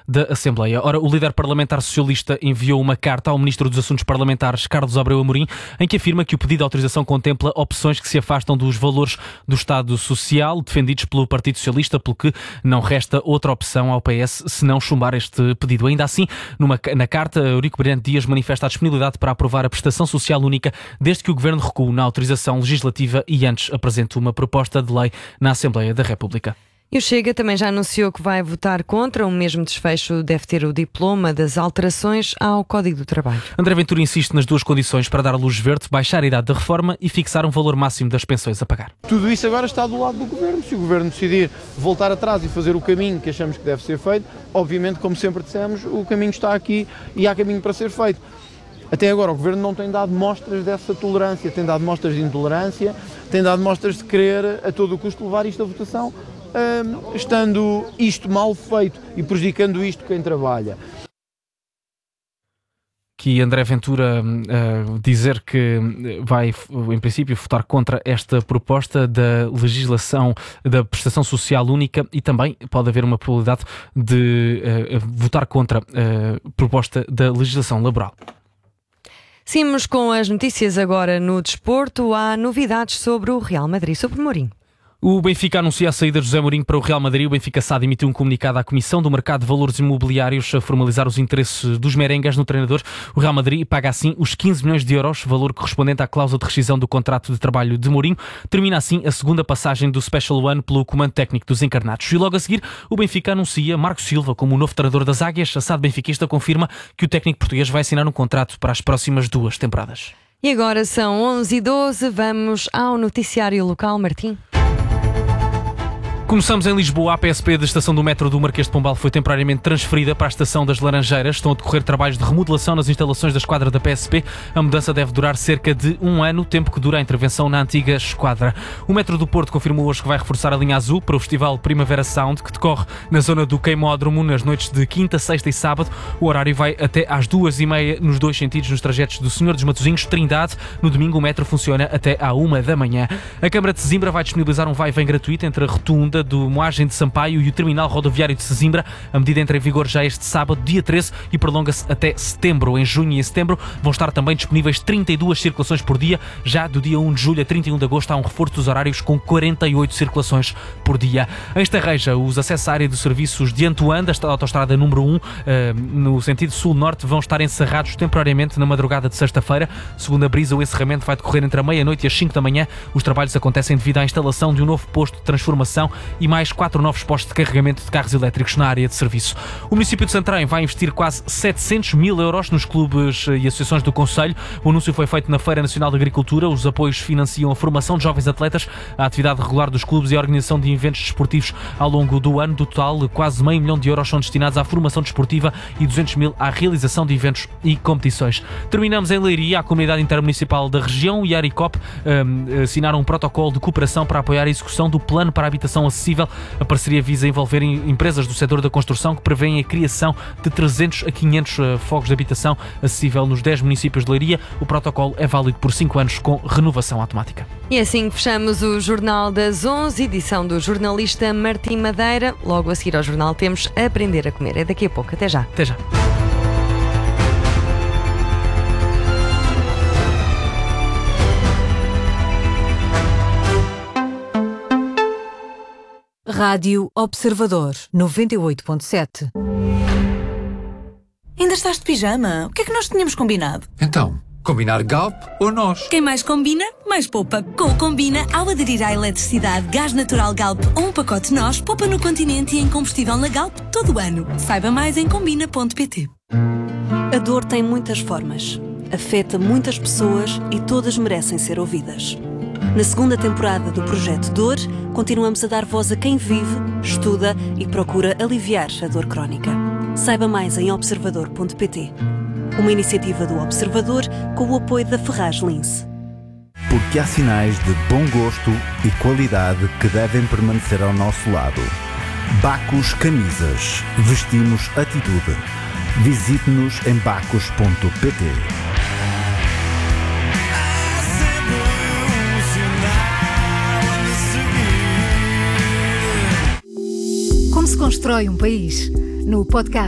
da Assembleia. Ora, o líder parlamentar socialista enviou uma carta ao Ministro dos Assuntos Parlamentares, Carlos Abreu Amorim, em que afirma que o pedido de autorização contempla opções que se afastam dos valores do Estado Social defendidos pelo Partido Socialista, pelo que não resta outra opção ao PS senão chumbar este pedido. Ainda assim, na carta, Eurico Brilhante Dias manifesta a disponibilidade para aprovar a prestação social única desde que o Governo recue na autorização legislativa e antes apresente uma proposta de lei na Assembleia da República. E o Chega também já anunciou que vai votar contra. O mesmo desfecho deve ter o diploma das alterações ao Código do Trabalho. André Ventura insiste nas duas condições para dar luz verde: baixar a idade da reforma e fixar um valor máximo das pensões a pagar. Tudo isso agora está do lado do Governo. Se o Governo decidir voltar atrás e fazer o caminho que achamos que deve ser feito, obviamente, como sempre dissemos, o caminho está aqui e há caminho para ser feito. Até agora o Governo não tem dado mostras dessa tolerância, tem dado mostras de intolerância, tem dado mostras de querer a todo o custo levar isto à votação, estando isto mal feito e prejudicando isto quem trabalha. Que André Ventura dizer que vai, em princípio, votar contra esta proposta da legislação da prestação social única e também pode haver uma probabilidade de votar contra a proposta da legislação laboral. Seguimos com as notícias agora no desporto. Há novidades sobre o Real Madrid, sobre Mourinho. O Benfica anuncia a saída de José Mourinho para o Real Madrid. O Benfica SAD emitiu um comunicado à Comissão do Mercado de Valores Imobiliários a formalizar os interesses dos merengues no treinador. O Real Madrid paga assim os 15 milhões de euros, valor correspondente à cláusula de rescisão do contrato de trabalho de Mourinho. Termina assim a segunda passagem do Special One pelo comando técnico dos encarnados. E logo a seguir, o Benfica anuncia Marco Silva como o novo treinador das Águias. A SAD benfiquista confirma que o técnico português vai assinar um contrato para as próximas 2 temporadas. E agora são 11h12, vamos ao noticiário local, Martim. Começamos em Lisboa. A PSP da estação do metro do Marquês de Pombal foi temporariamente transferida para a estação das Laranjeiras. Estão a decorrer trabalhos de remodelação nas instalações da esquadra da PSP. A mudança deve durar cerca de 1 ano, tempo que dura a intervenção na antiga esquadra. O Metro do Porto confirmou hoje que vai reforçar a linha azul para o Festival Primavera Sound, que decorre na zona do Queimódromo nas noites de quinta, sexta e sábado. O horário vai até às 2h30 nos 2 sentidos nos trajetos do Senhor dos Matosinhos, Trindade. No domingo o metro funciona até à 1 da manhã. A Câmara de Sesimbra vai disponibilizar um vai e vem gratuito entre a rotunda do Moagem de Sampaio e o terminal rodoviário de Sesimbra. A medida entra em vigor já este sábado, dia 13, e prolonga-se até setembro. Em junho e em setembro vão estar também disponíveis 32 circulações por dia. Já do dia 1 de julho a 31 de agosto há um reforço dos horários com 48 circulações por dia. Em Estarreja, os acessos à área de serviços de Antoine, da autoestrada número 1, no sentido sul-norte, vão estar encerrados temporariamente na madrugada de sexta-feira. Segundo a Brisa, o encerramento vai decorrer entre a meia-noite e as 5 da manhã. Os trabalhos acontecem devido à instalação de um novo posto de transformação e mais 4 novos postos de carregamento de carros elétricos na área de serviço. O município de Santarém vai investir quase 700 mil euros nos clubes e associações do concelho. O anúncio foi feito na Feira Nacional de Agricultura. Os apoios financiam a formação de jovens atletas, a atividade regular dos clubes e a organização de eventos desportivos ao longo do ano. Do total, quase meio milhão de euros são destinados à formação desportiva e 200 mil à realização de eventos e competições. Terminamos em Leiria. A Comunidade Intermunicipal da região e a Aricop assinaram um protocolo de cooperação para apoiar a execução do Plano para a Habitação Acessível. A parceria visa envolver empresas do setor da construção que prevêem a criação de 300 a 500 fogos de habitação acessível nos 10 municípios de Leiria. O protocolo é válido por 5 anos com renovação automática. E assim fechamos o Jornal das 11, edição do jornalista Martim Madeira. Logo a seguir ao jornal temos Aprender a Comer. É daqui a pouco. Até já. Até já. Rádio Observador 98.7. Ainda estás de pijama? O que é que nós tínhamos combinado? Então, combinar Galp ou nós? Quem mais combina, mais poupa. Com o Combina, ao aderir à eletricidade, gás natural Galp ou um pacote nós, poupa no Continente e em combustível na Galp todo o ano. Saiba mais em combina.pt. A dor tem muitas formas. Afeta muitas pessoas e todas merecem ser ouvidas. Na segunda temporada do Projeto Dor, continuamos a dar voz a quem vive, estuda e procura aliviar a dor crónica. Saiba mais em observador.pt. Uma iniciativa do Observador com o apoio da Ferraz Lince. Porque há sinais de bom gosto e qualidade que devem permanecer ao nosso lado. Bacos Camisas. Vestimos atitude. Visite-nos em bacos.pt. Como se constrói um país? No podcast